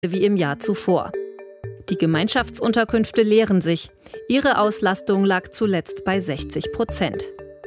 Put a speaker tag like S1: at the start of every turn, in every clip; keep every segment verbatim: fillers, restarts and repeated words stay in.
S1: wie im Jahr zuvor. Die Gemeinschaftsunterkünfte leeren sich. Ihre Auslastung lag zuletzt bei sechzig Prozent.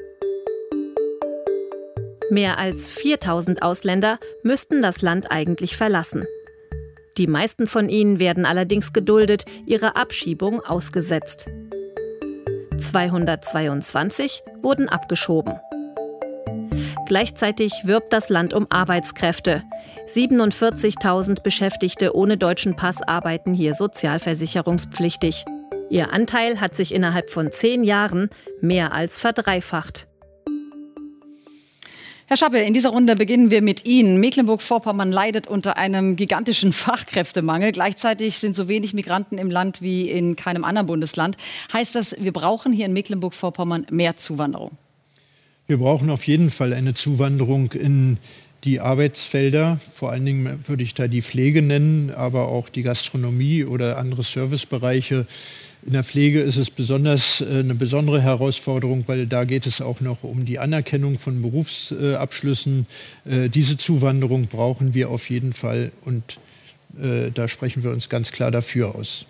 S1: Mehr als viertausend Ausländer müssten das Land eigentlich verlassen. Die meisten von ihnen werden allerdings geduldet, ihre Abschiebung ausgesetzt. zweihundertzweiundzwanzig wurden abgeschoben. Gleichzeitig wirbt das Land um Arbeitskräfte. siebenundvierzigtausend Beschäftigte ohne deutschen Pass arbeiten hier sozialversicherungspflichtig. Ihr Anteil hat sich innerhalb von zehn Jahren mehr als verdreifacht.
S2: Herr Schappe, in dieser Runde beginnen wir mit Ihnen. Mecklenburg-Vorpommern leidet unter einem gigantischen Fachkräftemangel. Gleichzeitig sind so wenig Migranten im Land wie in keinem anderen Bundesland. Heißt das, wir brauchen hier in Mecklenburg-Vorpommern mehr Zuwanderung?
S3: Wir brauchen auf jeden Fall eine Zuwanderung in die Arbeitsfelder. Vor allen Dingen würde ich da die Pflege nennen, aber auch die Gastronomie oder andere Servicebereiche. In der Pflege ist es besonders äh, eine besondere Herausforderung, weil da geht es auch noch um die Anerkennung von Berufsabschlüssen. Äh, diese Zuwanderung brauchen wir auf jeden Fall und äh, da sprechen wir uns ganz klar dafür aus.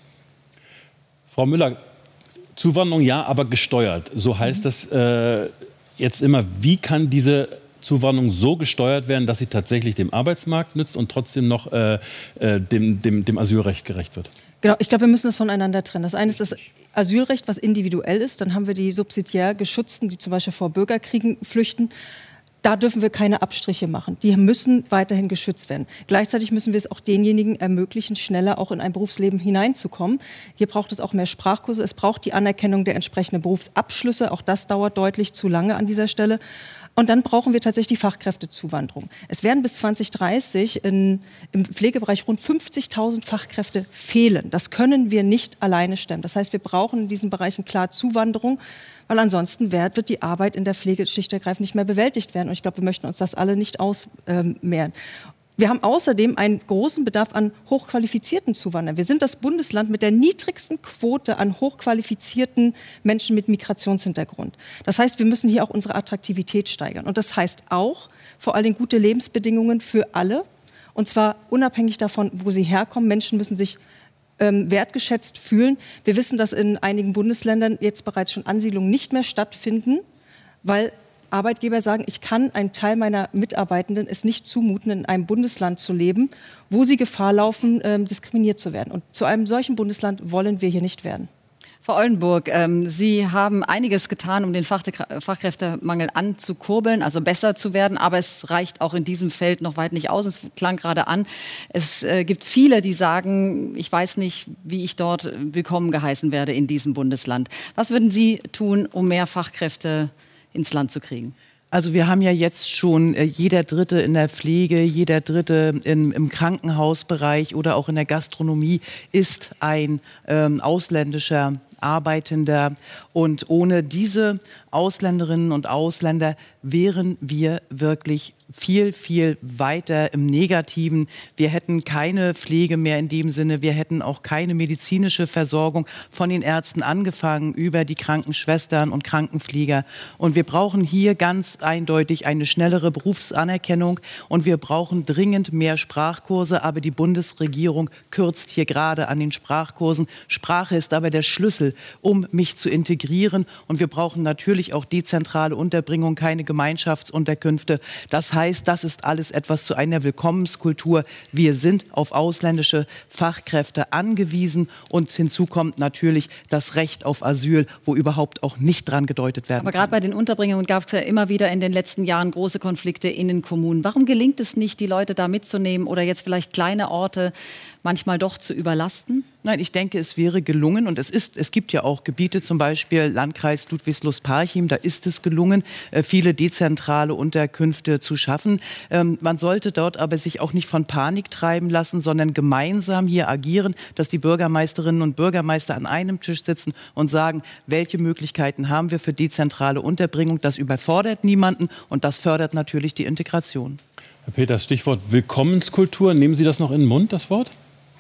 S4: Frau Müller, Zuwanderung ja, aber gesteuert. So heißt das äh, jetzt immer. Wie kann diese Zuwanderung so gesteuert werden, dass sie tatsächlich dem Arbeitsmarkt nützt und trotzdem noch äh, äh, dem, dem, dem Asylrecht gerecht wird?
S5: Genau, ich glaube, wir müssen das voneinander trennen. Das eine ist das Asylrecht, was individuell ist. Dann haben wir die subsidiär Geschützten, die zum Beispiel vor Bürgerkriegen flüchten. Da dürfen wir keine Abstriche machen. Die müssen weiterhin geschützt werden. Gleichzeitig müssen wir es auch denjenigen ermöglichen, schneller auch in ein Berufsleben hineinzukommen. Hier braucht es auch mehr Sprachkurse. Es braucht die Anerkennung der entsprechenden Berufsabschlüsse. Auch das dauert deutlich zu lange an dieser Stelle. Und dann brauchen wir tatsächlich die Fachkräftezuwanderung. Es werden bis zwanzig dreißig in, im Pflegebereich rund fünfzigtausend Fachkräfte fehlen. Das können wir nicht alleine stemmen. Das heißt, wir brauchen in diesen Bereichen klar Zuwanderung, weil ansonsten wird, wird die Arbeit in der Pflege schlicht und ergreifend nicht mehr bewältigt werden. Und ich glaube, wir möchten uns das alle nicht ausmehren. Wir haben außerdem einen großen Bedarf an hochqualifizierten Zuwanderern. Wir sind das Bundesland mit der niedrigsten Quote an hochqualifizierten Menschen mit Migrationshintergrund. Das heißt, wir müssen hier auch unsere Attraktivität steigern. Und das heißt auch vor allem gute Lebensbedingungen für alle. Und zwar unabhängig davon, wo sie herkommen. Menschen müssen sich ähm, wertgeschätzt fühlen. Wir wissen, dass in einigen Bundesländern jetzt bereits schon Ansiedlungen nicht mehr stattfinden, weil Arbeitgeber sagen, ich kann einen Teil meiner Mitarbeitenden es nicht zumuten, in einem Bundesland zu leben, wo sie Gefahr laufen, ähm, diskriminiert zu werden. Und zu einem solchen Bundesland wollen wir hier nicht werden.
S2: Frau Oldenburg, ähm, Sie haben einiges getan, um den Fach Fachkräftemangel anzukurbeln, also besser zu werden. Aber es reicht auch in diesem Feld noch weit nicht aus. Es klang gerade an. Es äh, gibt viele, die sagen, ich weiß nicht, wie ich dort willkommen geheißen werde in diesem Bundesland. Was würden Sie tun, um mehr Fachkräfte ins Land zu kriegen?
S6: Also wir haben ja jetzt schon äh, jeder Dritte in der Pflege, jeder Dritte in, im Krankenhausbereich oder auch in der Gastronomie ist ein ähm, ausländischer Arbeitender. Und ohne diese Ausländerinnen und Ausländer wären wir wirklich viel, viel weiter im Negativen. Wir hätten keine Pflege mehr in dem Sinne. Wir hätten auch keine medizinische Versorgung von den Ärzten angefangen über die Krankenschwestern und Krankenpfleger. Und wir brauchen hier ganz eindeutig eine schnellere Berufsanerkennung und wir brauchen dringend mehr Sprachkurse. Aber die Bundesregierung kürzt hier gerade an den Sprachkursen. Sprache ist aber der Schlüssel, um mich zu integrieren. Und wir brauchen natürlich auch dezentrale Unterbringung, keine Gemeinschaftsunterkünfte. Das heißt, das ist alles etwas zu einer Willkommenskultur. Wir sind auf ausländische Fachkräfte angewiesen und hinzu kommt natürlich das Recht auf Asyl, wo überhaupt auch nicht dran gedeutet werden
S2: Aber gerade bei den Unterbringungen gab es ja immer wieder in den letzten Jahren große Konflikte in den Kommunen. Warum gelingt es nicht, die Leute da mitzunehmen oder jetzt vielleicht kleine Orte manchmal doch zu überlasten?
S6: Nein, ich denke, es wäre gelungen und es ist, es gibt ja auch Gebiete, zum Beispiel Landkreis Ludwigslust-Parchim, da ist es gelungen, äh, viele dezentrale Unterkünfte zu schaffen. Ähm, man sollte dort aber sich auch nicht von Panik treiben lassen, sondern gemeinsam hier agieren, dass die Bürgermeisterinnen und Bürgermeister an einem Tisch sitzen und sagen, welche Möglichkeiten haben wir für dezentrale Unterbringung. Das überfordert niemanden und das fördert natürlich die Integration.
S4: Herr Peters, Stichwort Willkommenskultur. Nehmen Sie das noch in den Mund, das Wort?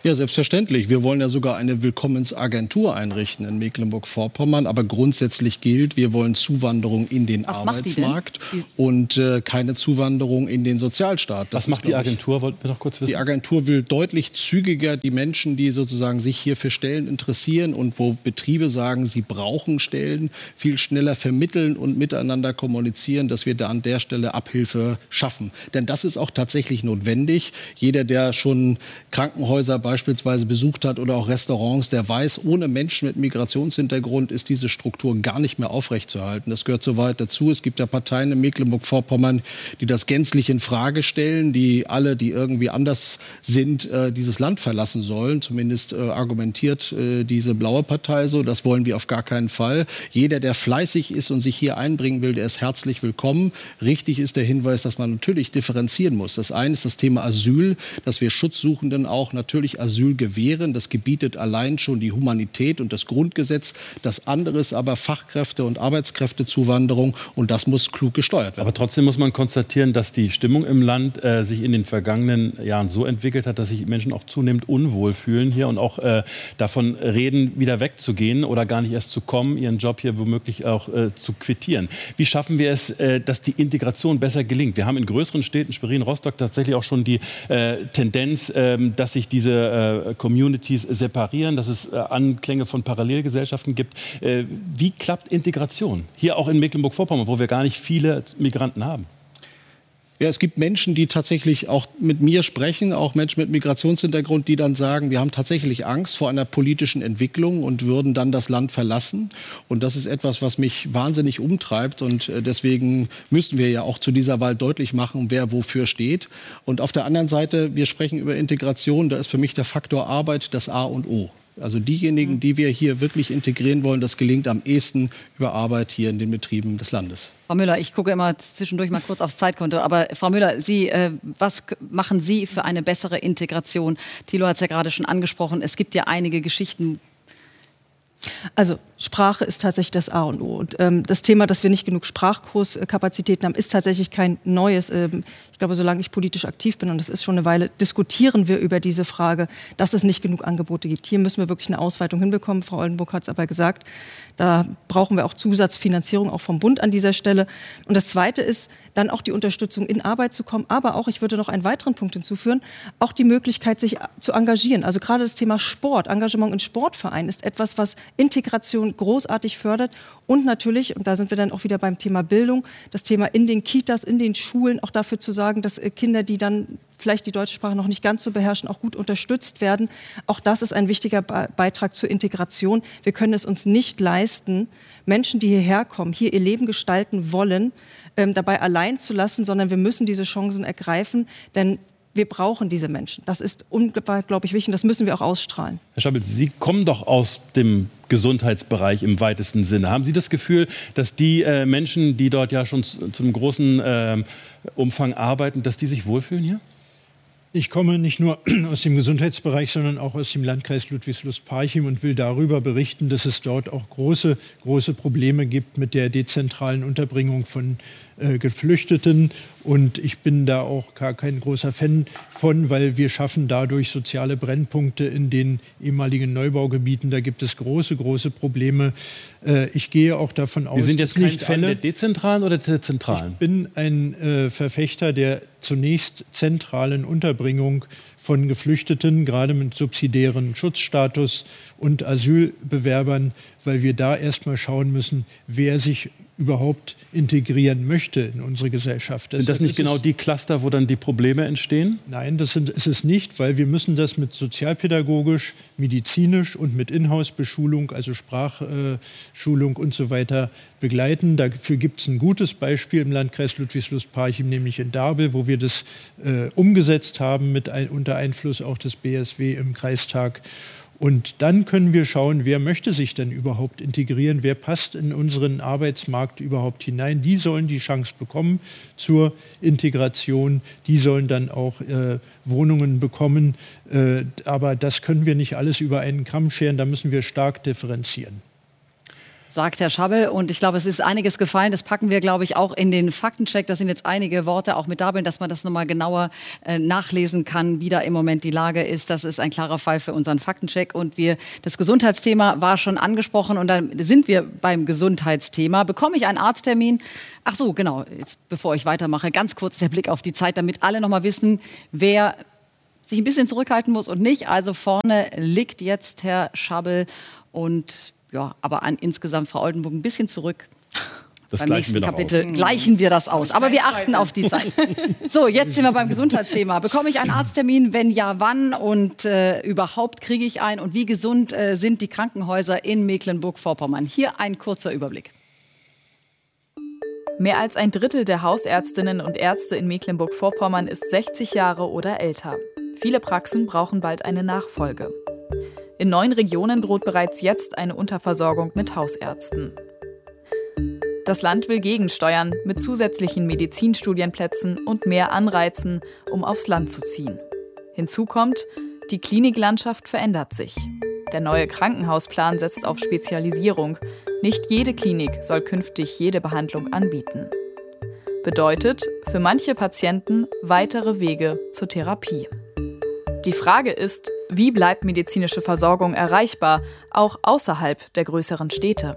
S7: Ja, selbstverständlich. Wir wollen ja sogar eine Willkommensagentur einrichten in Mecklenburg-Vorpommern. Aber grundsätzlich gilt, wir wollen Zuwanderung in den
S2: Was
S7: Arbeitsmarkt und äh, keine Zuwanderung in den Sozialstaat. Das
S4: Was macht
S7: ist,
S4: die Agentur? Wollten wir noch kurz wissen.
S7: Die Agentur will deutlich zügiger die Menschen, die sozusagen sich hier für Stellen interessieren und wo Betriebe sagen, sie brauchen Stellen, viel schneller vermitteln und miteinander kommunizieren, dass wir da an der Stelle Abhilfe schaffen. Denn das ist auch tatsächlich notwendig. Jeder, der schon Krankenhäuser beispielsweise besucht hat oder auch Restaurants, der weiß, ohne Menschen mit Migrationshintergrund ist diese Struktur gar nicht mehr aufrechtzuerhalten. Das gehört soweit dazu. Es gibt ja Parteien in Mecklenburg-Vorpommern, die das gänzlich in Frage stellen, die alle, die irgendwie anders sind, äh, dieses Land verlassen sollen. Zumindest äh, argumentiert äh, diese blaue Partei so. Das wollen wir auf gar keinen Fall. Jeder, der fleißig ist und sich hier einbringen will, der ist herzlich willkommen. Richtig ist der Hinweis, dass man natürlich differenzieren muss. Das eine ist das Thema Asyl, dass wir Schutzsuchenden auch natürlich Asyl gewähren. Das gebietet allein schon die Humanität und das Grundgesetz. Das andere ist aber Fachkräfte- und Arbeitskräftezuwanderung. Und das muss klug gesteuert werden.
S4: Aber trotzdem muss man konstatieren, dass die Stimmung im Land äh, sich in den vergangenen Jahren so entwickelt hat, dass sich Menschen auch zunehmend unwohl fühlen hier und auch äh, davon reden, wieder wegzugehen oder gar nicht erst zu kommen, ihren Job hier womöglich auch äh, zu quittieren. Wie schaffen wir es, äh, dass die Integration besser gelingt? Wir haben in größeren Städten, Schwerin, Rostock, tatsächlich auch schon die äh, Tendenz, äh, dass sich diese äh, Communities separieren, dass es äh, Anklänge von Parallelgesellschaften gibt. Äh, wie klappt Integration? Hier auch in Mecklenburg-Vorpommern, wo wir gar nicht viele Migranten haben.
S7: Ja, es gibt Menschen, die tatsächlich auch mit mir sprechen, auch Menschen mit Migrationshintergrund, die dann sagen, wir haben tatsächlich Angst vor einer politischen Entwicklung und würden dann das Land verlassen. Und das ist etwas, was mich wahnsinnig umtreibt. Und deswegen müssen wir ja auch zu dieser Wahl deutlich machen, wer wofür steht. Und auf der anderen Seite, wir sprechen über Integration, da ist für mich der Faktor Arbeit das A und O. Also diejenigen, die wir hier wirklich integrieren wollen, das gelingt am ehesten über Arbeit hier in den Betrieben des Landes.
S2: Frau Müller, ich gucke immer zwischendurch mal kurz aufs Zeitkonto. Aber Frau Müller, Sie, äh, was k- machen Sie für eine bessere Integration? Thilo hat es ja gerade schon angesprochen. Es gibt ja einige Geschichten.
S5: Also Sprache ist tatsächlich das A und O. Und ähm, das Thema, dass wir nicht genug Sprachkurskapazitäten haben, ist tatsächlich kein neues. Ähm, ich glaube, solange ich politisch aktiv bin, und das ist schon eine Weile, diskutieren wir über diese Frage, dass es nicht genug Angebote gibt. Hier müssen wir wirklich eine Ausweitung hinbekommen. Frau Oldenburg hat es aber gesagt. Da brauchen wir auch Zusatzfinanzierung, auch vom Bund an dieser Stelle. Und das Zweite ist dann auch die Unterstützung, in Arbeit zu kommen. Aber auch, ich würde noch einen weiteren Punkt hinzufügen, auch die Möglichkeit, sich zu engagieren. Also gerade das Thema Sport, Engagement in Sportvereinen ist etwas, was Integration großartig fördert. Und natürlich, und da sind wir dann auch wieder beim Thema Bildung, das Thema in den Kitas, in den Schulen, auch dafür zu sorgen, dass Kinder, die dann vielleicht die deutsche Sprache noch nicht ganz so beherrschen, auch gut unterstützt werden. Auch das ist ein wichtiger Be- Beitrag zur Integration. Wir können es uns nicht leisten, Menschen, die hierher kommen, hier ihr Leben gestalten wollen, ähm, dabei allein zu lassen, sondern wir müssen diese Chancen ergreifen, denn wir brauchen diese Menschen. Das ist unglaublich wichtig und das müssen wir auch ausstrahlen.
S4: Herr Schabitz, Sie kommen doch aus dem Gesundheitsbereich im weitesten Sinne. Haben Sie das Gefühl, dass die äh, Menschen, die dort ja schon zu, zum großen äh, Umfang arbeiten, dass die sich wohlfühlen hier?
S3: Ich komme nicht nur aus dem Gesundheitsbereich, sondern auch aus dem Landkreis Ludwigslust-Parchim und will darüber berichten, dass es dort auch große, große Probleme gibt mit der dezentralen Unterbringung von äh, Geflüchteten. Und ich bin da auch gar kein großer Fan von, weil wir schaffen dadurch soziale Brennpunkte in den ehemaligen Neubaugebieten. Da gibt es große, große Probleme. Äh, ich gehe auch davon aus,
S4: Sie sind jetzt kein
S3: nicht
S4: Fan
S3: alle,
S4: der dezentralen oder der zentralen?
S3: Ich bin ein äh, Verfechter der zunächst zentralen Unterbringung von Geflüchteten, gerade mit subsidiärem Schutzstatus und Asylbewerbern, weil wir da erstmal schauen müssen, wer sich überhaupt integrieren möchte in unsere Gesellschaft.
S4: Sind das nicht genau die Cluster, wo dann die Probleme entstehen?
S3: Nein, das sind, ist es nicht, weil wir müssen das mit sozialpädagogisch, medizinisch und mit Inhouse-Beschulung, also Sprachschulung und so weiter begleiten. Dafür gibt es ein gutes Beispiel im Landkreis Ludwigslust-Parchim, nämlich in Darbel, wo wir das äh, umgesetzt haben mit ein, unter Einfluss auch des B S W im Kreistag. Und dann können wir schauen, wer möchte sich denn überhaupt integrieren, wer passt in unseren Arbeitsmarkt überhaupt hinein. Die sollen die Chance bekommen zur Integration, die sollen dann auch äh, Wohnungen bekommen. Äh, aber das können wir nicht alles über einen Kamm scheren, da müssen wir stark differenzieren.
S2: sagt Herr Schabbel. Und ich glaube, es ist einiges gefallen. Das packen wir, glaube ich, auch in den Faktencheck. Da sind jetzt einige Worte auch mit dabei, dass man das nochmal genauer äh, nachlesen kann, wie da im Moment die Lage ist. Das ist ein klarer Fall für unseren Faktencheck. Und wir, das Gesundheitsthema war schon angesprochen. Und dann sind wir beim Gesundheitsthema. Bekomme ich einen Arzttermin? Ach so, genau. Jetzt, bevor ich weitermache, ganz kurz der Blick auf die Zeit, damit alle nochmal wissen, wer sich ein bisschen zurückhalten muss und nicht. Also vorne liegt jetzt Herr Schabbel und ja, aber an insgesamt Frau Oldenburg ein bisschen zurück.
S4: Das
S2: beim
S4: gleichen
S2: nächsten
S4: wir doch
S2: Kapitel
S4: aus.
S2: gleichen wir das aus. Aber wir achten auf die Zeit. So, jetzt sind wir beim Gesundheitsthema. Bekomme ich einen Arzttermin? Wenn ja, wann? Und äh, überhaupt kriege ich einen? Und wie gesund äh, sind die Krankenhäuser in Mecklenburg-Vorpommern? Hier ein kurzer Überblick.
S8: Mehr als ein Drittel der Hausärztinnen und Ärzte in Mecklenburg-Vorpommern ist sechzig Jahre oder älter. Viele Praxen brauchen bald eine Nachfolge. In neun Regionen droht bereits jetzt eine Unterversorgung mit Hausärzten. Das Land will gegensteuern mit zusätzlichen Medizinstudienplätzen und mehr Anreizen, um aufs Land zu ziehen. Hinzu kommt, die Kliniklandschaft verändert sich. Der neue Krankenhausplan setzt auf Spezialisierung. Nicht jede Klinik soll künftig jede Behandlung anbieten. Bedeutet für manche Patienten weitere Wege zur Therapie. Die Frage ist, wie bleibt medizinische Versorgung erreichbar, auch außerhalb der größeren Städte?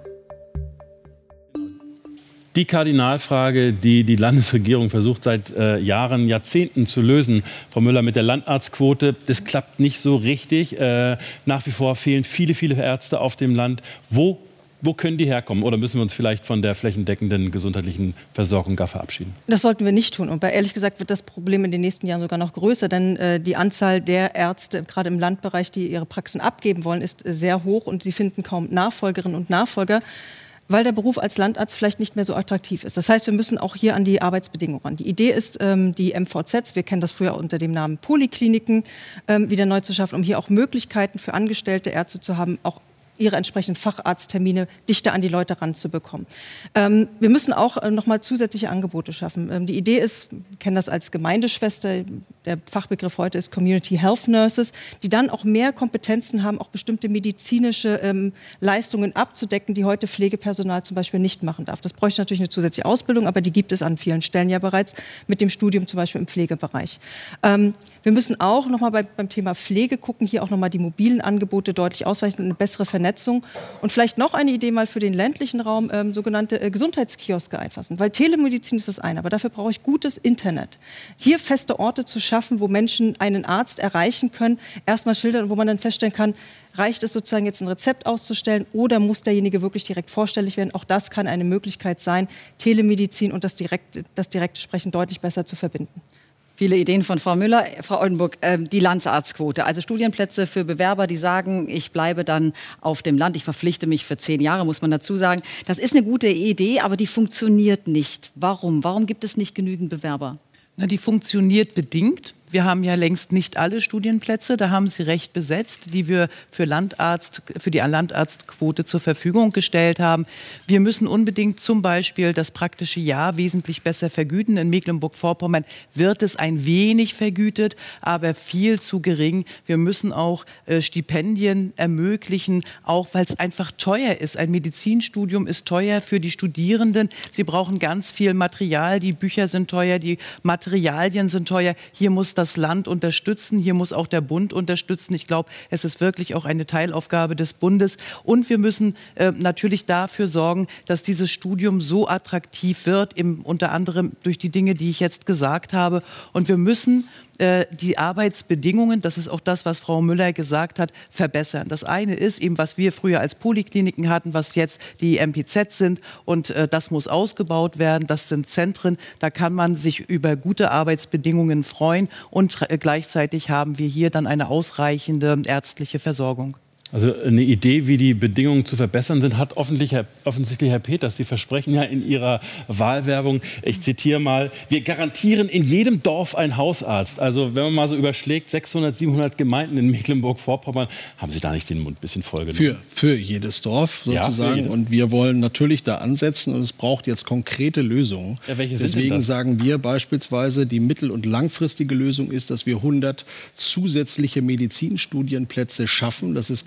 S4: Die Kardinalfrage, die die Landesregierung versucht seit äh, Jahren, Jahrzehnten zu lösen. Frau Müller, mit der Landarztquote, das klappt nicht so richtig. Äh, nach wie vor fehlen viele, viele Ärzte auf dem Land. Wo, wo können die herkommen? Oder müssen wir uns vielleicht von der flächendeckenden gesundheitlichen Versorgung gar verabschieden?
S5: Das sollten wir nicht tun. Und bei, ehrlich gesagt wird das Problem in den nächsten Jahren sogar noch größer. Denn äh, die Anzahl der Ärzte, gerade im Landbereich, die ihre Praxen abgeben wollen, ist äh, sehr hoch. Und sie finden kaum Nachfolgerinnen und Nachfolger, weil der Beruf als Landarzt vielleicht nicht mehr so attraktiv ist. Das heißt, wir müssen auch hier an die Arbeitsbedingungen ran. Die Idee ist, ähm, die M V Zs, wir kennen das früher unter dem Namen Polikliniken, ähm, wieder neu zu schaffen, um hier auch Möglichkeiten für angestellte Ärzte zu haben, auch ihre entsprechenden Facharzttermine dichter an die Leute ranzubekommen. Ähm, wir müssen auch äh, noch mal zusätzliche Angebote schaffen. Ähm, die Idee ist, wir kennen das als Gemeindeschwester, der Fachbegriff heute ist Community Health Nurses, die dann auch mehr Kompetenzen haben, auch bestimmte medizinische ähm, Leistungen abzudecken, die heute Pflegepersonal zum Beispiel nicht machen darf. Das bräuchte natürlich eine zusätzliche Ausbildung, aber die gibt es an vielen Stellen ja bereits mit dem Studium zum Beispiel im Pflegebereich. Ähm, wir müssen auch noch mal bei, beim Thema Pflege gucken, hier auch noch mal die mobilen Angebote deutlich ausweichen und eine bessere Vernetzung. Und vielleicht noch eine Idee mal für den ländlichen Raum, ähm, sogenannte äh, Gesundheitskioske einfassen. Weil Telemedizin ist das eine, aber dafür brauche ich gutes Internet. Hier feste Orte zu schaffen, wo Menschen einen Arzt erreichen können, erstmal schildern, wo man dann feststellen kann, reicht es sozusagen jetzt ein Rezept auszustellen oder muss derjenige wirklich direkt vorstellig werden? Auch das kann eine Möglichkeit sein, Telemedizin und das direkte, das direkte Sprechen deutlich besser zu verbinden.
S2: Viele Ideen von Frau Müller. Frau Oldenburg, äh, die Landarztquote, also Studienplätze für Bewerber, die sagen, ich bleibe dann auf dem Land, ich verpflichte mich für zehn Jahre, muss man dazu sagen. Das ist eine gute Idee, aber die funktioniert nicht. Warum? Warum gibt es nicht genügend Bewerber?
S6: Na, die funktioniert bedingt. Wir haben ja längst nicht alle Studienplätze, da haben Sie recht besetzt, die wir für Landarzt, für die Landarztquote zur Verfügung gestellt haben. Wir müssen unbedingt zum Beispiel das praktische Jahr wesentlich besser vergüten. In Mecklenburg-Vorpommern wird es ein wenig vergütet, aber viel zu gering. Wir müssen auch äh, Stipendien ermöglichen, auch weil es einfach teuer ist. Ein Medizinstudium ist teuer für die Studierenden. Sie brauchen ganz viel Material, die Bücher sind teuer, die Materialien sind teuer. Hier muss das Land unterstützen, hier muss auch der Bund unterstützen. Ich glaube, es ist wirklich auch eine Teilaufgabe des Bundes. Und wir müssen äh, natürlich dafür sorgen, dass dieses Studium so attraktiv wird, im, unter anderem durch die Dinge, die ich jetzt gesagt habe. Und wir müssen äh, die Arbeitsbedingungen, das ist auch das, was Frau Müller gesagt hat, verbessern. Das eine ist eben, was wir früher als Polikliniken hatten, was jetzt die M P Z sind. Und äh, das muss ausgebaut werden. Das sind Zentren, da kann man sich über gute Arbeitsbedingungen freuen. Und gleichzeitig haben wir hier dann eine ausreichende ärztliche Versorgung.
S4: Also eine Idee, wie die Bedingungen zu verbessern sind, hat offensichtlich Herr, offensichtlich Herr Peters. Sie versprechen ja in Ihrer Wahlwerbung, ich zitiere mal, wir garantieren in jedem Dorf einen Hausarzt. Also wenn man mal so überschlägt, sechshundert, siebenhundert Gemeinden in Mecklenburg-Vorpommern, haben Sie da nicht den Mund ein bisschen voll genommen?
S7: Für, für jedes Dorf sozusagen.
S4: Ja, jedes.
S7: Und wir wollen natürlich da ansetzen und es braucht jetzt konkrete Lösungen.
S4: Ja, welche sind
S7: Deswegen
S4: denn das?
S7: sagen wir beispielsweise, die mittel- und langfristige Lösung ist, dass wir hundert zusätzliche Medizinstudienplätze schaffen. Das ist ganz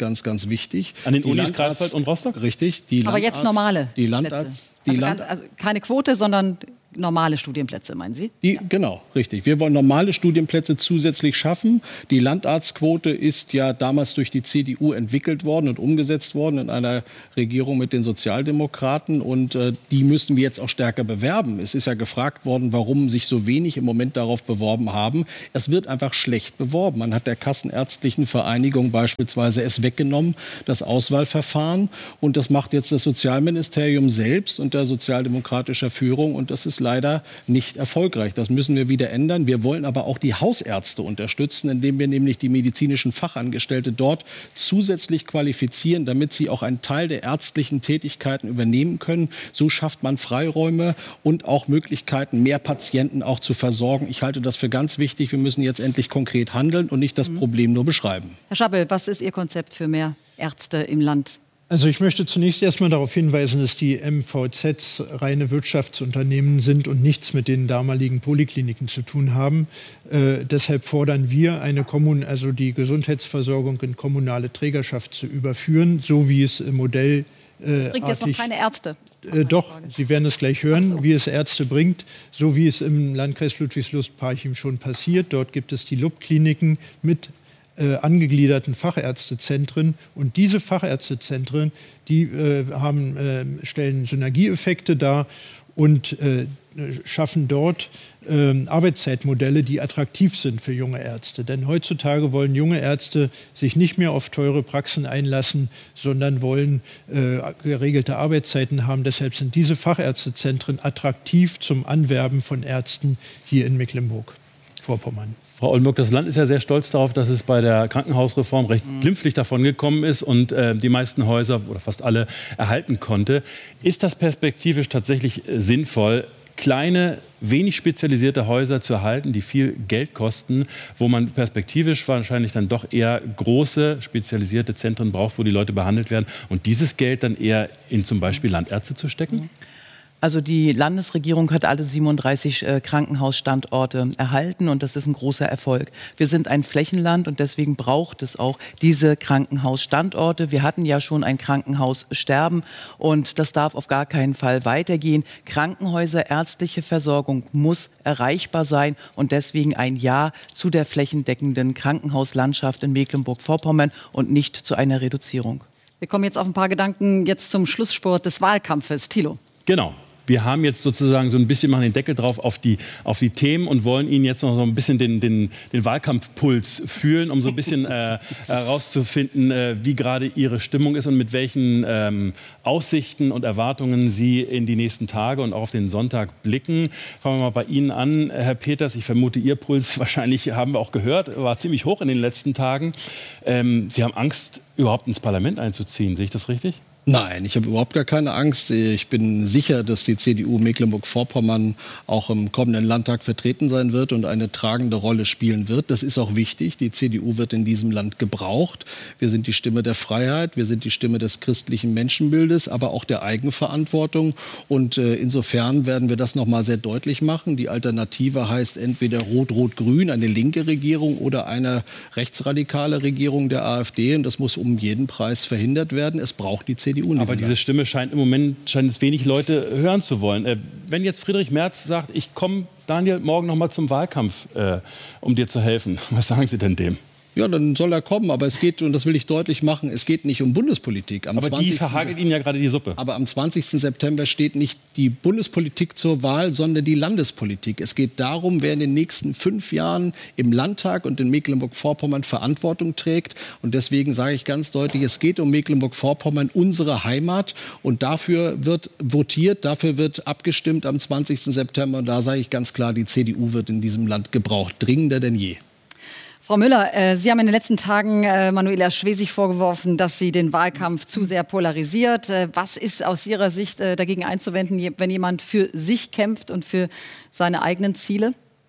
S7: ganz, ganz wichtig.
S4: An den
S7: Die
S4: Unis
S7: Landarzt-
S4: Greifswald und Rostock?
S7: Richtig. Die
S2: Aber jetzt normale
S7: Die
S2: Plätze.
S7: Landarzt, die
S2: Also,
S7: Land
S2: ganz, also keine Quote, sondern normale Studienplätze, meinen Sie?
S7: Die, genau, richtig. Wir wollen normale Studienplätze zusätzlich schaffen. Die Landarztquote ist ja damals durch die C D U entwickelt worden und umgesetzt worden in einer Regierung mit den Sozialdemokraten. Und äh, die müssen wir jetzt auch stärker bewerben. Es ist ja gefragt worden, warum sich so wenig im Moment darauf beworben haben. Es wird einfach schlecht beworben. Man hat der Kassenärztlichen Vereinigung beispielsweise es weggenommen, das Auswahlverfahren. Und das macht jetzt das Sozialministerium selbst unter sozialdemokratischer Führung. Und das ist leider nicht erfolgreich. Das müssen wir wieder ändern. Wir wollen aber auch die Hausärzte unterstützen, indem wir nämlich die medizinischen Fachangestellte dort zusätzlich qualifizieren, damit sie auch einen Teil der ärztlichen Tätigkeiten übernehmen können. So schafft man Freiräume und auch Möglichkeiten, mehr Patienten auch zu versorgen. Ich halte das für ganz wichtig. Wir müssen jetzt endlich konkret handeln und nicht das mhm. Problem nur beschreiben.
S2: Herr Schabbel, was ist Ihr Konzept für mehr Ärzte im Land?
S3: Also ich möchte zunächst erstmal darauf hinweisen, dass die M V Zs reine Wirtschaftsunternehmen sind und nichts mit den damaligen Polikliniken zu tun haben. Äh, deshalb fordern wir, eine Kommun also die Gesundheitsversorgung in kommunale Trägerschaft zu überführen, so wie es im Modell äh,
S2: Das bringt jetzt noch keine Ärzte.
S3: Äh, doch, Sie werden es gleich hören, so. wie es Ärzte bringt, so wie es im Landkreis Ludwigslust-Parchim schon passiert. Dort gibt es die L U B-Kliniken mit Äh, angegliederten Fachärztezentren. Und diese Fachärztezentren, die äh, haben, äh, stellen Synergieeffekte dar und äh, schaffen dort äh, Arbeitszeitmodelle, die attraktiv sind für junge Ärzte. Denn heutzutage wollen junge Ärzte sich nicht mehr auf teure Praxen einlassen, sondern wollen äh, geregelte Arbeitszeiten haben. Deshalb sind diese Fachärztezentren attraktiv zum Anwerben von Ärzten hier in Mecklenburg-Vorpommern.
S4: Frau Oldenburg, das Land ist ja sehr stolz darauf, dass es bei der Krankenhausreform recht mhm. glimpflich davongekommen ist und äh, die meisten Häuser oder fast alle erhalten konnte. Ist das perspektivisch tatsächlich äh, sinnvoll, kleine, wenig spezialisierte Häuser zu erhalten, die viel Geld kosten, wo man perspektivisch wahrscheinlich dann doch eher große, spezialisierte Zentren braucht, wo die Leute behandelt werden und dieses Geld dann eher in zum Beispiel Landärzte zu stecken?
S6: Mhm. Also die Landesregierung hat alle siebenunddreißig äh, Krankenhausstandorte erhalten und das ist ein großer Erfolg. Wir sind ein Flächenland und deswegen braucht es auch diese Krankenhausstandorte. Wir hatten ja schon ein Krankenhaussterben und das darf auf gar keinen Fall weitergehen. Krankenhäuser, ärztliche Versorgung muss erreichbar sein und deswegen ein Ja zu der flächendeckenden Krankenhauslandschaft in Mecklenburg-Vorpommern und nicht zu einer Reduzierung.
S2: Wir kommen jetzt auf ein paar Gedanken jetzt zum Schlussspurt des Wahlkampfes. Thilo.
S4: Genau. Wir haben jetzt sozusagen so ein bisschen machen den Deckel drauf auf die, auf die Themen und wollen Ihnen jetzt noch so ein bisschen den, den, den Wahlkampfpuls fühlen, um so ein bisschen äh, herauszufinden, äh, wie gerade Ihre Stimmung ist und mit welchen ähm, Aussichten und Erwartungen Sie in die nächsten Tage und auch auf den Sonntag blicken. Fangen wir mal bei Ihnen an, Herr Peters. Ich vermute, Ihr Puls, wahrscheinlich haben wir auch gehört, war ziemlich hoch in den letzten Tagen. Ähm, Sie haben Angst, überhaupt ins Parlament einzuziehen. Sehe ich das richtig?
S7: Nein, ich habe überhaupt gar keine Angst. Ich bin sicher, dass die C D U Mecklenburg-Vorpommern auch im kommenden Landtag vertreten sein wird und eine tragende Rolle spielen wird. Das ist auch wichtig. Die C D U wird in diesem Land gebraucht. Wir sind die Stimme der Freiheit, wir sind die Stimme des christlichen Menschenbildes, aber auch der Eigenverantwortung. Und äh, insofern werden wir das noch mal sehr deutlich machen. Die Alternative heißt entweder Rot-Rot-Grün, eine linke Regierung, oder eine rechtsradikale Regierung der AfD. Und das muss um jeden Preis verhindert werden. Es braucht die C D U.
S4: Aber diese Stimme scheint im Moment scheint es wenig Leute hören zu wollen. Äh, wenn jetzt Friedrich Merz sagt, ich komme, Daniel, morgen noch mal zum Wahlkampf, äh, um dir zu helfen, was sagen Sie denn dem?
S7: Ja, dann soll er kommen. Aber es geht, und das will ich deutlich machen, es geht nicht um Bundespolitik. Am
S4: aber die verhagelt Ihnen ja gerade die Suppe.
S7: Aber am zwanzigsten September steht nicht die Bundespolitik zur Wahl, sondern die Landespolitik. Es geht darum, wer in den nächsten fünf Jahren im Landtag und in Mecklenburg-Vorpommern Verantwortung trägt. Und deswegen sage ich ganz deutlich, es geht um Mecklenburg-Vorpommern, unsere Heimat. Und dafür wird votiert, dafür wird abgestimmt am zwanzigsten September. Und da sage ich ganz klar, die C D U wird in diesem Land gebraucht, dringender denn je.
S2: Frau Müller, äh, Sie haben in den letzten Tagen äh, Manuela Schwesig vorgeworfen, dass sie den Wahlkampf zu sehr polarisiert. Äh, was ist aus Ihrer Sicht äh, dagegen einzuwenden, wenn jemand für sich kämpft und für seine eigenen Ziele?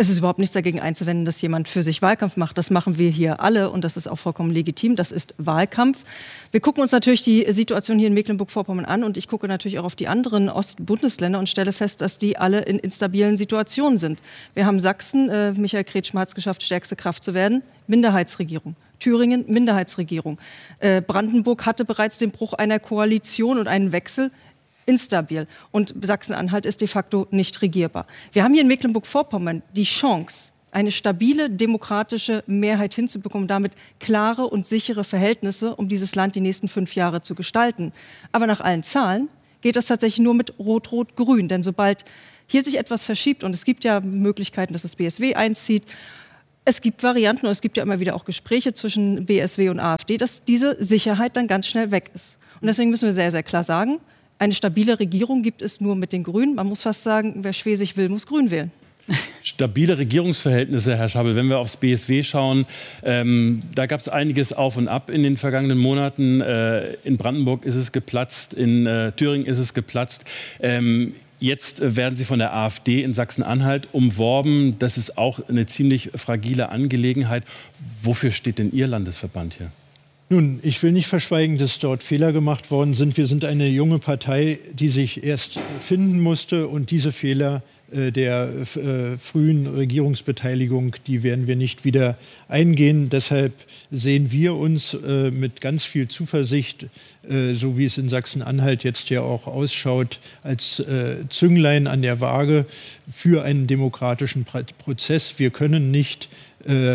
S5: Es ist überhaupt nichts dagegen einzuwenden, dass jemand für sich Wahlkampf macht. Das machen wir hier alle und das ist auch vollkommen legitim. Das ist Wahlkampf. Wir gucken uns natürlich die Situation hier in Mecklenburg-Vorpommern an und ich gucke natürlich auch auf die anderen Ostbundesländer und stelle fest, dass die alle in instabilen Situationen sind. Wir haben Sachsen, äh, Michael Kretschmer hat es geschafft, stärkste Kraft zu werden, Minderheitsregierung. Thüringen, Minderheitsregierung. Äh, Brandenburg hatte bereits den Bruch einer Koalition und einen Wechsel. Instabil. Und Sachsen-Anhalt ist de facto nicht regierbar. Wir haben hier in Mecklenburg-Vorpommern die Chance, eine stabile demokratische Mehrheit hinzubekommen, damit klare und sichere Verhältnisse, um dieses Land die nächsten fünf Jahre zu gestalten. Aber nach allen Zahlen geht das tatsächlich nur mit Rot-Rot-Grün. Denn sobald hier sich etwas verschiebt, und es gibt ja Möglichkeiten, dass das B S W einzieht, es gibt Varianten, und es gibt ja immer wieder auch Gespräche zwischen B S W und AfD, dass diese Sicherheit dann ganz schnell weg ist. Und deswegen müssen wir sehr, sehr klar sagen, eine stabile Regierung gibt es nur mit den Grünen. Man muss fast sagen, wer Schwesig will, muss Grün wählen.
S4: Stabile Regierungsverhältnisse, Herr Schabel. Wenn wir aufs B S W schauen, ähm, da gab es einiges auf und ab in den vergangenen Monaten. Äh, in Brandenburg ist es geplatzt, in äh, Thüringen ist es geplatzt. Ähm, Jetzt werden Sie von der AfD in Sachsen-Anhalt umworben. Das ist auch eine ziemlich fragile Angelegenheit. Wofür steht denn Ihr Landesverband hier?
S3: Nun, ich will nicht verschweigen, dass dort Fehler gemacht worden sind. Wir sind eine junge Partei, die sich erst finden musste. Und diese Fehler äh, der äh, frühen Regierungsbeteiligung, die werden wir nicht wieder eingehen. Deshalb sehen wir uns äh, mit ganz viel Zuversicht, äh, so wie es in Sachsen-Anhalt jetzt ja auch ausschaut, als äh, Zünglein an der Waage für einen demokratischen Prozess. Wir können nicht äh,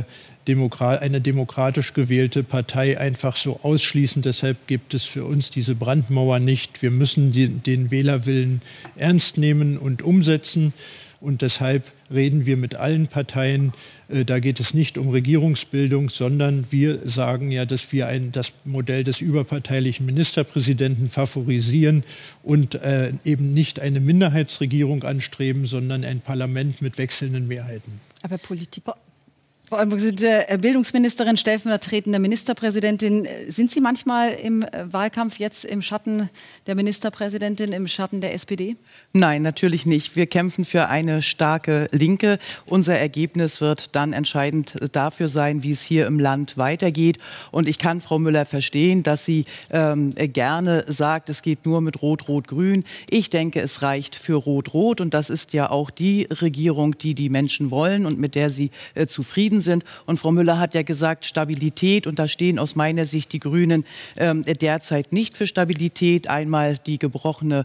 S3: eine demokratisch gewählte Partei einfach so ausschließen. Deshalb gibt es für uns diese Brandmauer nicht. Wir müssen die, den Wählerwillen ernst nehmen und umsetzen. Und deshalb reden wir mit allen Parteien. Äh, da geht es nicht um Regierungsbildung, sondern wir sagen ja, dass wir ein, das Modell des überparteilichen Ministerpräsidenten favorisieren und äh, eben nicht eine Minderheitsregierung anstreben, sondern ein Parlament mit wechselnden Mehrheiten.
S5: Aber Politik...
S2: Frau Oldenburg, Sie sind Bildungsministerin, stellvertretende Ministerpräsidentin. Sind Sie manchmal im Wahlkampf jetzt im Schatten der Ministerpräsidentin, im Schatten der S P D?
S6: Nein, natürlich nicht. Wir kämpfen für eine starke Linke. Unser Ergebnis wird dann entscheidend dafür sein, wie es hier im Land weitergeht. Und ich kann Frau Müller verstehen, dass sie ähm, gerne sagt, es geht nur mit Rot-Rot-Grün. Ich denke, es reicht für Rot-Rot. Und das ist ja auch die Regierung, die die Menschen wollen und mit der sie äh, zufrieden sind. Und Frau Müller hat ja gesagt, Stabilität, und da stehen aus meiner Sicht die Grünen ähm, derzeit nicht für Stabilität. Einmal die gebrochene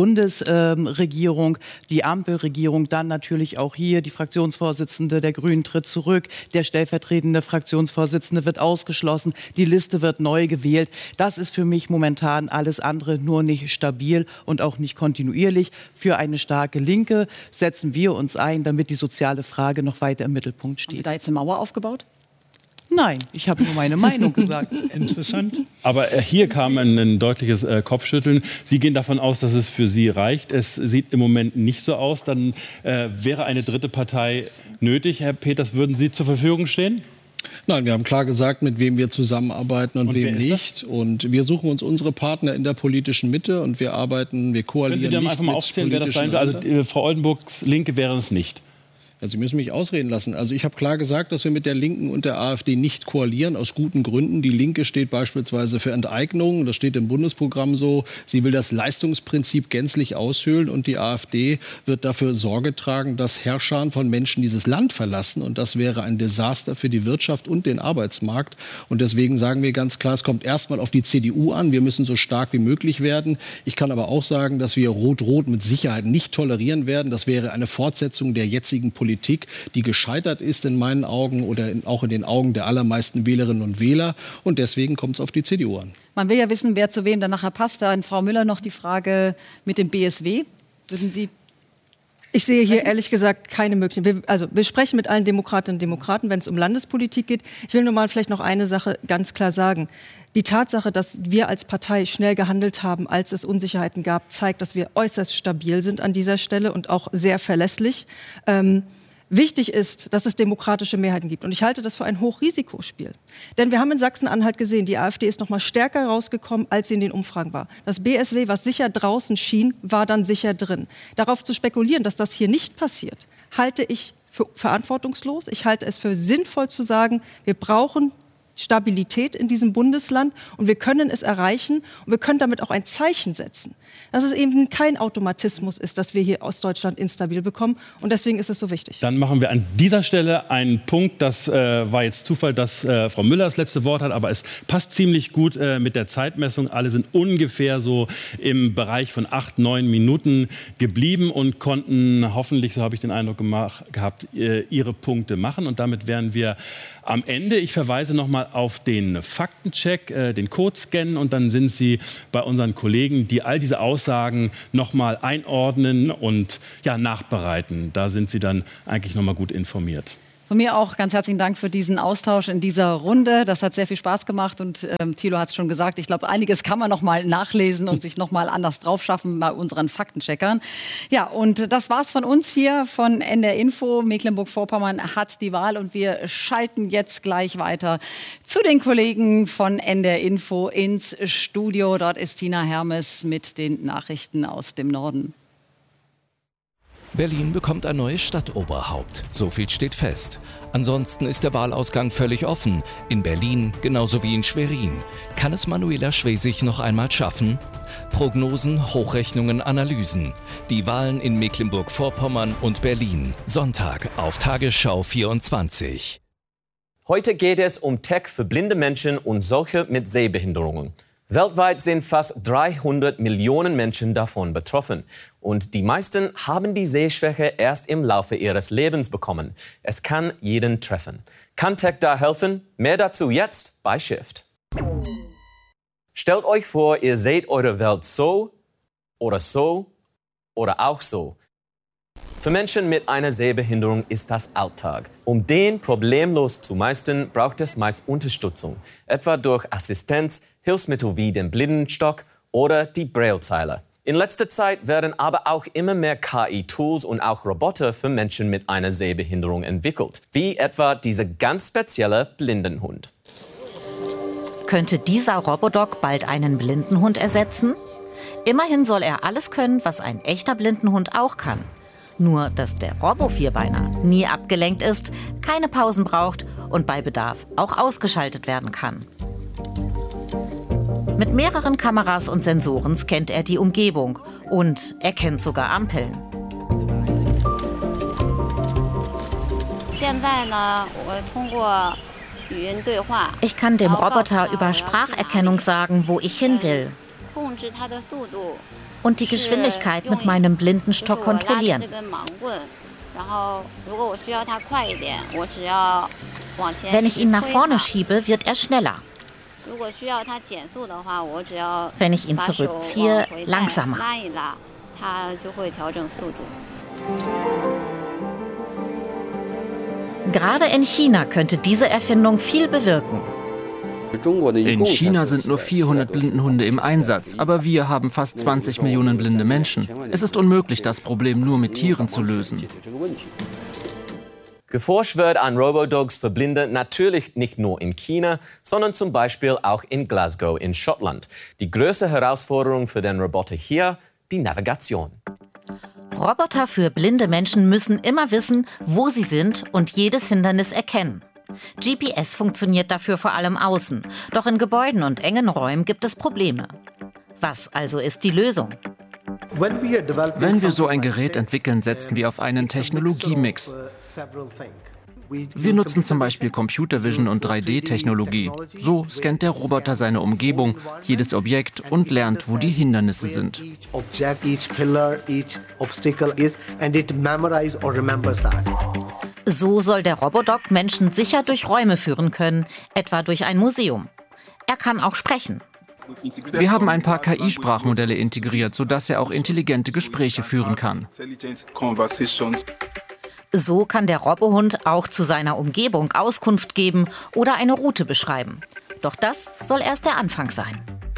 S6: Bundesregierung, ähm, die Ampelregierung, dann natürlich auch hier die Fraktionsvorsitzende der Grünen tritt zurück, der stellvertretende Fraktionsvorsitzende wird ausgeschlossen, die Liste wird neu gewählt. Das ist für mich momentan alles andere nur nicht stabil und auch nicht kontinuierlich. Für eine starke Linke setzen wir uns ein, damit die soziale Frage noch weiter im Mittelpunkt steht.
S2: Haben Sie da jetzt eine Mauer aufgebaut?
S6: Nein, ich habe nur meine Meinung gesagt.
S3: Interessant.
S4: Aber äh, hier kam ein, ein deutliches äh, Kopfschütteln. Sie gehen davon aus, dass es für Sie reicht. Es sieht im Moment nicht so aus. Dann äh, wäre eine dritte Partei nötig. Herr Peters, würden Sie zur Verfügung stehen?
S7: Nein, wir haben klar gesagt, mit wem wir zusammenarbeiten und,
S4: Und
S7: wem nicht. Und wir suchen uns unsere Partner in der politischen Mitte und wir arbeiten, wir koalieren
S4: nicht. Können Sie dann
S7: nicht
S4: einfach mal aufzählen, wer das sein wird? Also äh, Frau Oldenburgs Linke wäre es nicht.
S7: Ja, Sie müssen mich ausreden lassen. Also ich habe klar gesagt, dass wir mit der Linken und der AfD nicht koalieren, aus guten Gründen. Die Linke steht beispielsweise für Enteignung, das steht im Bundesprogramm so. Sie will das Leistungsprinzip gänzlich aushöhlen und die AfD wird dafür Sorge tragen, dass Herrscher von Menschen dieses Land verlassen. Und das wäre ein Desaster für die Wirtschaft und den Arbeitsmarkt. Und deswegen sagen wir ganz klar, es kommt erstmal auf die C D U an. Wir müssen so stark wie möglich werden. Ich kann aber auch sagen, dass wir Rot-Rot mit Sicherheit nicht tolerieren werden. Das wäre eine Fortsetzung der jetzigen Politik. Politik, die gescheitert ist in meinen Augen oder in, auch in den Augen der allermeisten Wählerinnen und Wähler. Und deswegen kommt es auf die C D U an.
S2: Man will ja wissen, wer zu wem dann nachher passt. Da an Frau Müller noch die Frage mit dem B S W. Würden Sie...
S5: Ich sehe hier ehrlich gesagt keine Möglichkeit. Wir, also wir sprechen mit allen Demokratinnen und Demokraten, wenn es um Landespolitik geht. Ich will nur mal vielleicht noch eine Sache ganz klar sagen. Die Tatsache, dass wir als Partei schnell gehandelt haben, als es Unsicherheiten gab, zeigt, dass wir äußerst stabil sind an dieser Stelle und auch sehr verlässlich. Ähm, Wichtig ist, dass es demokratische Mehrheiten gibt. Und ich halte das für ein Hochrisikospiel. Denn wir haben in Sachsen-Anhalt gesehen, die AfD ist noch mal stärker rausgekommen, als sie in den Umfragen war. Das B S W, was sicher draußen schien, war dann sicher drin. Darauf zu spekulieren, dass das hier nicht passiert, halte ich für verantwortungslos. Ich halte es für sinnvoll zu sagen, wir brauchen Stabilität in diesem Bundesland und wir können es erreichen und wir können damit auch ein Zeichen setzen, dass es eben kein Automatismus ist, dass wir hier Ostdeutschland instabil bekommen und deswegen ist es so wichtig.
S4: Dann machen wir an dieser Stelle einen Punkt, das äh, war jetzt Zufall, dass äh, Frau Müller das letzte Wort hat, aber es passt ziemlich gut äh, mit der Zeitmessung. Alle sind ungefähr so im Bereich von acht, neun Minuten geblieben und konnten hoffentlich, so habe ich den Eindruck gemacht, gehabt, äh, ihre Punkte machen und damit wären wir am Ende. Ich verweise noch mal auf den Faktencheck, äh, den Code scannen und dann sind Sie bei unseren Kollegen, die all diese Aussagen noch mal einordnen und ja, nachbereiten. Da sind Sie dann eigentlich noch mal gut informiert.
S2: Von mir auch ganz herzlichen Dank für diesen Austausch in dieser Runde. Das hat sehr viel Spaß gemacht und ähm, Thilo hat es schon gesagt. Ich glaube, einiges kann man noch mal nachlesen und sich noch mal anders drauf schaffen bei unseren Faktencheckern. Ja, und das war's von uns hier von N D R Info. Mecklenburg-Vorpommern hat die Wahl und wir schalten jetzt gleich weiter zu den Kollegen von N D R Info ins Studio. Dort ist Tina Hermes mit den Nachrichten aus dem Norden.
S9: Berlin bekommt ein neues Stadtoberhaupt. So viel steht fest. Ansonsten ist der Wahlausgang völlig offen. In Berlin genauso wie in Schwerin. Kann es Manuela Schwesig noch einmal schaffen? Prognosen, Hochrechnungen, Analysen. Die Wahlen in Mecklenburg-Vorpommern und Berlin. Sonntag auf Tagesschau vierundzwanzig.
S10: Heute geht es um Tech für blinde Menschen und solche mit Sehbehinderungen. Weltweit sind fast dreihundert Millionen Menschen davon betroffen. Und die meisten haben die Sehschwäche erst im Laufe ihres Lebens bekommen. Es kann jeden treffen. Kann Tech da helfen? Mehr dazu jetzt bei Shift. Stellt euch vor, ihr seht eure Welt so oder so oder auch so. Für Menschen mit einer Sehbehinderung ist das Alltag. Um den problemlos zu meistern, braucht es meist Unterstützung, etwa durch Assistenz, Hilfsmittel wie den Blindenstock oder die Braillezeile. In letzter Zeit werden aber auch immer mehr K I-Tools und auch Roboter für Menschen mit einer Sehbehinderung entwickelt, wie etwa dieser ganz spezielle Blindenhund.
S11: Könnte dieser Robodoc bald einen Blindenhund ersetzen? Immerhin soll er alles können, was ein echter Blindenhund auch kann. Nur, dass der Robo-Vierbeiner nie abgelenkt ist, keine Pausen braucht und bei Bedarf auch ausgeschaltet werden kann. Mit mehreren Kameras und Sensoren scannt er die Umgebung und erkennt sogar Ampeln. Ich kann dem Roboter über Spracherkennung sagen, wo ich hin will. Und die Geschwindigkeit mit meinem Blindenstock kontrollieren. Wenn ich ihn nach vorne schiebe, wird er schneller. Wenn ich ihn zurückziehe, langsamer. Gerade in China könnte diese Erfindung viel bewirken.
S12: In China sind nur vierhundert Blindenhunde im Einsatz, aber wir haben fast zwanzig Millionen blinde Menschen. Es ist unmöglich, das Problem nur mit Tieren zu lösen.
S10: Geforscht wird an Robodogs für Blinde natürlich nicht nur in China, sondern zum Beispiel auch in Glasgow in Schottland. Die größte Herausforderung für den Roboter hier, die Navigation.
S11: Roboter für blinde Menschen müssen immer wissen, wo sie sind und jedes Hindernis erkennen. G P S funktioniert dafür vor allem außen, doch in Gebäuden und engen Räumen gibt es Probleme. Was also ist die Lösung?
S12: Wenn wir so ein Gerät entwickeln, setzen wir auf einen Technologiemix. Wir nutzen zum Beispiel Computer Vision und drei D-Technologie. So scannt der Roboter seine Umgebung, jedes Objekt und lernt, wo die Hindernisse sind.
S11: So soll der Robodoc Menschen sicher durch Räume führen können, etwa durch ein Museum. Er kann auch sprechen.
S12: Wir haben ein paar K I-Sprachmodelle integriert, sodass er auch intelligente Gespräche führen kann.
S11: So kann der Robohund auch zu seiner Umgebung Auskunft geben oder eine Route beschreiben. Doch das soll erst der Anfang sein.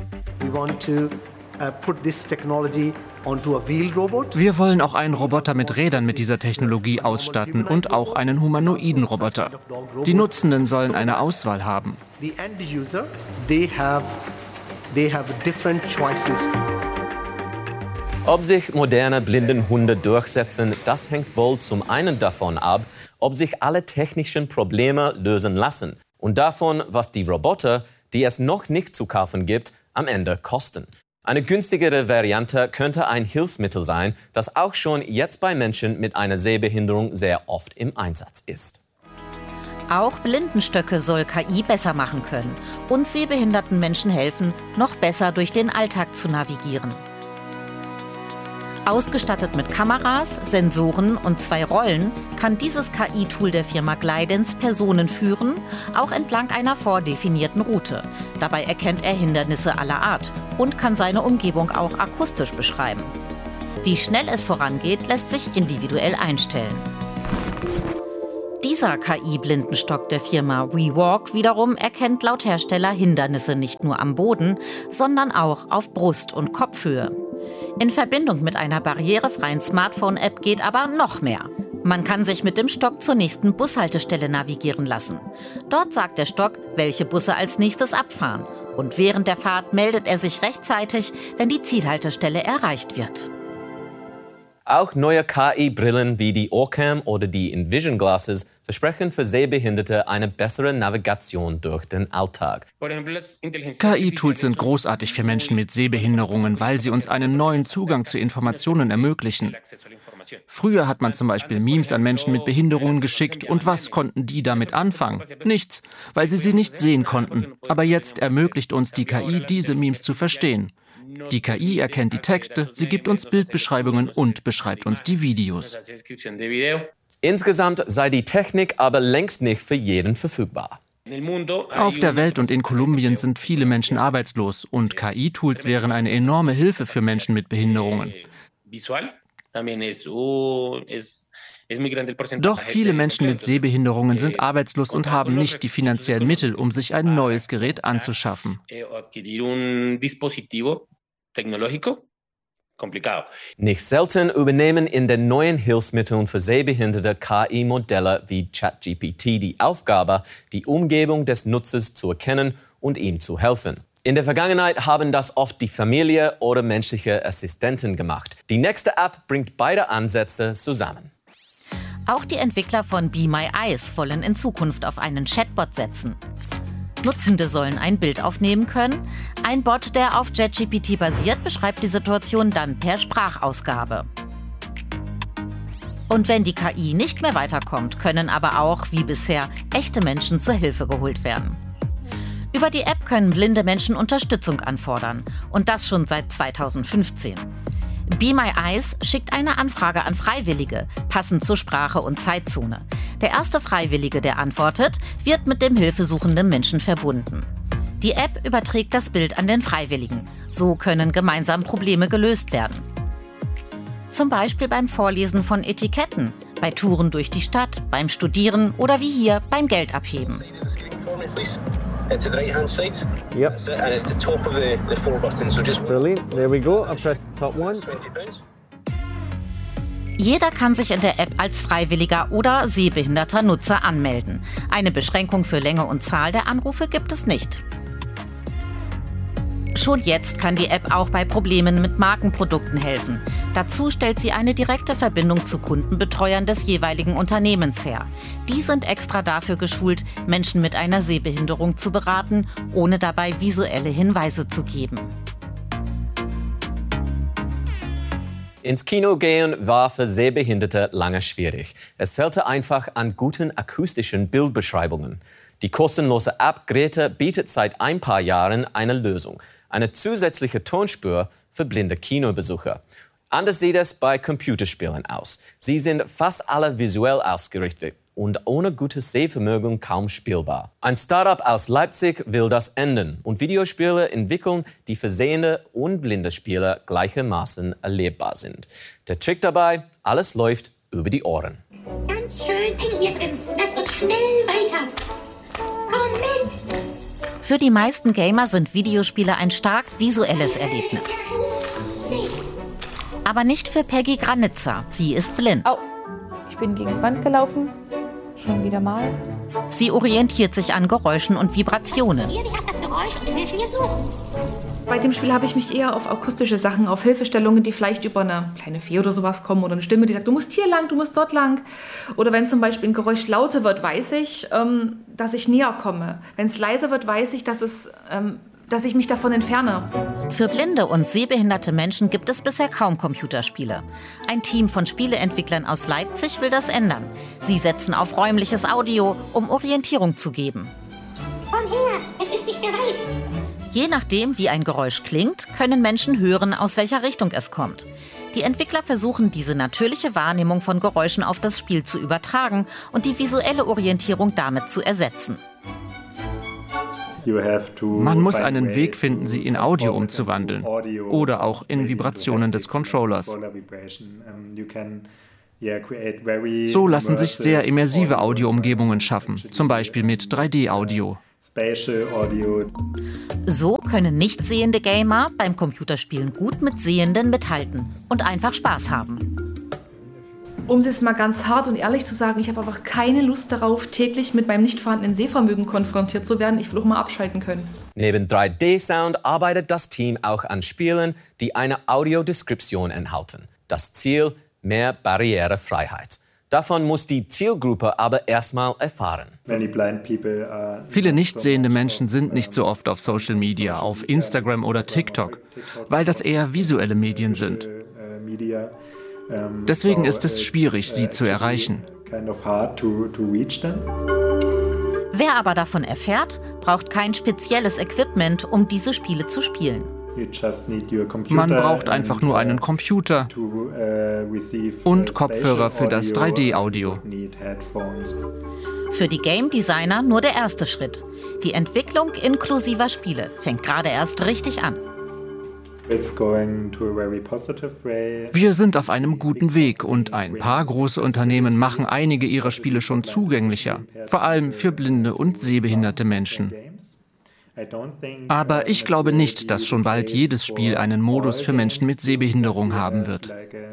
S12: Wir wollen auch einen Roboter mit Rädern mit dieser Technologie ausstatten und auch einen humanoiden Roboter. Die Nutzenden sollen eine Auswahl haben.
S10: Ob sich moderne Blindenhunde durchsetzen, das hängt wohl zum einen davon ab, ob sich alle technischen Probleme lösen lassen und davon, was die Roboter, die es noch nicht zu kaufen gibt, am Ende kosten. Eine günstigere Variante könnte ein Hilfsmittel sein, das auch schon jetzt bei Menschen mit einer Sehbehinderung sehr oft im Einsatz ist.
S11: Auch Blindenstöcke soll K I besser machen können und sehbehinderten Menschen helfen, noch besser durch den Alltag zu navigieren. Ausgestattet mit Kameras, Sensoren und zwei Rollen kann dieses K I-Tool der Firma Glidance Personen führen, auch entlang einer vordefinierten Route. Dabei erkennt er Hindernisse aller Art und kann seine Umgebung auch akustisch beschreiben. Wie schnell es vorangeht, lässt sich individuell einstellen. Dieser K I-Blindenstock der Firma WeWalk wiederum erkennt laut Hersteller Hindernisse nicht nur am Boden, sondern auch auf Brust- und Kopfhöhe. In Verbindung mit einer barrierefreien Smartphone-App geht aber noch mehr. Man kann sich mit dem Stock zur nächsten Bushaltestelle navigieren lassen. Dort sagt der Stock, welche Busse als nächstes abfahren. Und während der Fahrt meldet er sich rechtzeitig, wenn die Zielhaltestelle erreicht wird.
S10: Auch neue K I-Brillen wie die Orcam oder die Envision Glasses versprechen für Sehbehinderte eine bessere Navigation durch den Alltag.
S12: K I-Tools sind großartig für Menschen mit Sehbehinderungen, weil sie uns einen neuen Zugang zu Informationen ermöglichen. Früher hat man zum Beispiel Memes an Menschen mit Behinderungen geschickt und was konnten die damit anfangen? Nichts, weil sie sie nicht sehen konnten. Aber jetzt ermöglicht uns die K I, diese Memes zu verstehen. Die K I erkennt die Texte, sie gibt uns Bildbeschreibungen und beschreibt uns die Videos.
S10: Insgesamt sei die Technik aber längst nicht für jeden verfügbar.
S12: Auf der Welt und in Kolumbien sind viele Menschen arbeitslos und K I-Tools wären eine enorme Hilfe für Menschen mit Behinderungen. Doch viele Menschen mit Sehbehinderungen sind arbeitslos und haben nicht die finanziellen Mittel, um sich ein neues Gerät anzuschaffen.
S10: Nicht selten übernehmen in den neuen Hilfsmitteln für Sehbehinderte K I-Modelle wie ChatGPT die Aufgabe, die Umgebung des Nutzers zu erkennen und ihm zu helfen. In der Vergangenheit haben das oft die Familie oder menschliche Assistenten gemacht. Die nächste App bringt beide Ansätze zusammen.
S11: Auch die Entwickler von Be My Eyes wollen in Zukunft auf einen Chatbot setzen. Nutzende sollen ein Bild aufnehmen können. Ein Bot, der auf ChatGPT basiert, beschreibt die Situation dann per Sprachausgabe. Und wenn die K I nicht mehr weiterkommt, können aber auch, wie bisher, echte Menschen zur Hilfe geholt werden. Über die App können blinde Menschen Unterstützung anfordern. Und das schon seit zweitausendfünfzehn. Be My Eyes schickt eine Anfrage an Freiwillige, passend zur Sprache und Zeitzone. Der erste Freiwillige, der antwortet, wird mit dem hilfesuchenden Menschen verbunden. Die App überträgt das Bild an den Freiwilligen. So können gemeinsam Probleme gelöst werden. Zum Beispiel beim Vorlesen von Etiketten, bei Touren durch die Stadt, beim Studieren oder wie hier beim Geldabheben.
S13: Into the right-hand side. Yep. That's it. And at the top of the, the four buttons. So just brilliant. There we go. I press the top one. twenty pounds.
S11: Jeder kann sich in der App als freiwilliger oder sehbehinderter Nutzer anmelden. Eine Beschränkung für Länge und Zahl der Anrufe gibt es nicht. Schon jetzt kann die App auch bei Problemen mit Markenprodukten helfen. Dazu stellt sie eine direkte Verbindung zu Kundenbetreuern des jeweiligen Unternehmens her. Die sind extra dafür geschult, Menschen mit einer Sehbehinderung zu beraten, ohne dabei visuelle Hinweise zu geben.
S10: Ins Kino gehen war für Sehbehinderte lange schwierig. Es fehlte einfach an guten akustischen Bildbeschreibungen. Die kostenlose App Grete bietet seit ein paar Jahren eine Lösung. Eine zusätzliche Tonspur für blinde Kinobesucher. Anders sieht es bei Computerspielen aus. Sie sind fast alle visuell ausgerichtet und ohne gutes Sehvermögen kaum spielbar. Ein Startup aus Leipzig will das ändern und Videospiele entwickeln, die für sehende und blinde Spieler gleichermaßen erlebbar sind. Der Trick dabei, alles läuft über die Ohren.
S14: Ganz schön eng hier drin. Lasst uns schnell weiter. Komm mit!
S11: Für die meisten Gamer sind Videospiele ein stark visuelles Erlebnis. Aber nicht für Peggy Granitzer. Sie ist blind.
S15: Au, ich bin gegen die Wand gelaufen. Schon wieder mal.
S11: Sie orientiert sich an Geräuschen und Vibrationen.
S14: Ich hab das Geräusch und Hilfe hier suchen.
S15: Bei dem Spiel habe ich mich eher auf akustische Sachen, auf Hilfestellungen, die vielleicht über eine kleine Fee oder sowas kommen oder eine Stimme, die sagt, du musst hier lang, du musst dort lang. Oder wenn zum Beispiel ein Geräusch lauter wird, weiß ich, ähm, dass ich näher komme. Wenn es leiser wird, weiß ich, dass, es, ähm, dass ich mich davon entferne.
S11: Für blinde und sehbehinderte Menschen gibt es bisher kaum Computerspiele. Ein Team von Spieleentwicklern aus Leipzig will das ändern. Sie setzen auf räumliches Audio, um Orientierung zu geben.
S14: Komm her, es ist nicht bereit.
S11: Je nachdem, wie ein Geräusch klingt, können Menschen hören, aus welcher Richtung es kommt. Die Entwickler versuchen, diese natürliche Wahrnehmung von Geräuschen auf das Spiel zu übertragen und die visuelle Orientierung damit zu ersetzen.
S16: Man muss einen Weg finden, sie in Audio umzuwandeln oder auch in Vibrationen des Controllers. So lassen sich sehr immersive Audioumgebungen schaffen, zum Beispiel mit drei D Audio.
S11: So können nicht sehende Gamer beim Computerspielen gut mit Sehenden mithalten und einfach Spaß haben.
S15: Um es jetzt mal ganz hart und ehrlich zu sagen, ich habe einfach keine Lust darauf, täglich mit meinem nicht vorhandenen Sehvermögen konfrontiert zu werden. Ich will auch mal abschalten können.
S10: Neben drei D-Sound arbeitet das Team auch an Spielen, die eine Audiodeskription enthalten. Das Ziel: mehr Barrierefreiheit. Davon muss die Zielgruppe aber erstmal erfahren.
S16: Viele nicht sehende Menschen sind nicht so oft auf Social Media, auf Instagram oder TikTok, weil das eher visuelle Medien sind. Deswegen ist es schwierig, sie zu erreichen.
S11: Wer aber davon erfährt, braucht kein spezielles Equipment, um diese Spiele zu spielen.
S16: Man braucht einfach nur einen Computer und Kopfhörer für das drei D Audio.
S11: Für die Game Designer nur der erste Schritt. Die Entwicklung inklusiver Spiele fängt gerade erst richtig an.
S16: Wir sind auf einem guten Weg und ein paar große Unternehmen machen einige ihrer Spiele schon zugänglicher, vor allem für blinde und sehbehinderte Menschen. Aber ich glaube nicht, dass schon bald jedes Spiel einen Modus für Menschen mit Sehbehinderung haben wird.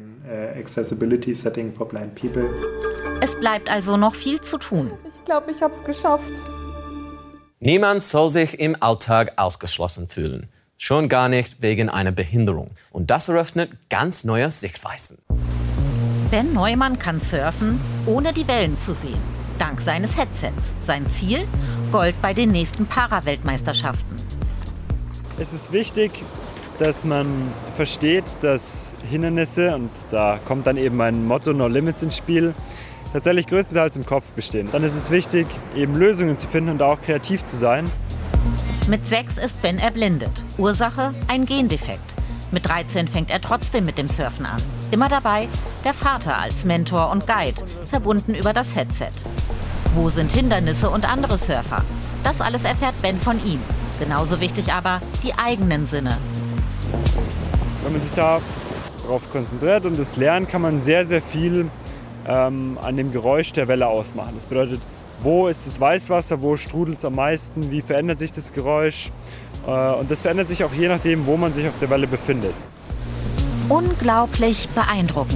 S11: Es bleibt also noch viel zu tun.
S15: Ich glaube, ich habe es geschafft.
S10: Niemand soll sich im Alltag ausgeschlossen fühlen. Schon gar nicht wegen einer Behinderung. Und das eröffnet ganz neue Sichtweisen.
S11: Ben Neumann kann surfen, ohne die Wellen zu sehen. Dank seines Headsets. Sein Ziel? Gold bei den nächsten Para-Weltmeisterschaften.
S17: Es ist wichtig, dass man versteht, dass Hindernisse, und da kommt dann eben mein Motto No Limits ins Spiel, tatsächlich größtenteils im Kopf bestehen. Dann ist es wichtig, eben Lösungen zu finden und auch kreativ zu sein.
S11: Mit sechs ist Ben erblindet. Ursache? Ein Gendefekt. Mit dreizehn fängt er trotzdem mit dem Surfen an. Immer dabei der Vater als Mentor und Guide, verbunden über das Headset. Wo sind Hindernisse und andere Surfer? Das alles erfährt Ben von ihm. Genauso wichtig aber die eigenen Sinne.
S17: Wenn man sich da darauf konzentriert und das lernt, kann man sehr, sehr viel ähm, an dem Geräusch der Welle ausmachen. Das bedeutet, wo ist das Weißwasser, wo strudelt es am meisten, wie verändert sich das Geräusch. Äh, und das verändert sich auch je nachdem, wo man sich auf der Welle befindet.
S11: Unglaublich beeindruckend.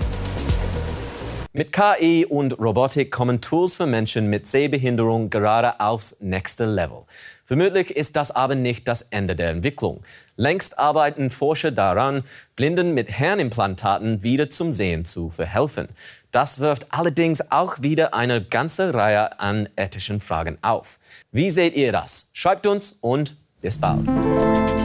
S10: Mit K I und Robotik kommen Tools für Menschen mit Sehbehinderung gerade aufs nächste Level. Vermutlich ist das aber nicht das Ende der Entwicklung. Längst arbeiten Forscher daran, Blinden mit Hirnimplantaten wieder zum Sehen zu verhelfen. Das wirft allerdings auch wieder eine ganze Reihe an ethischen Fragen auf. Wie seht ihr das? Schreibt uns und bis bald.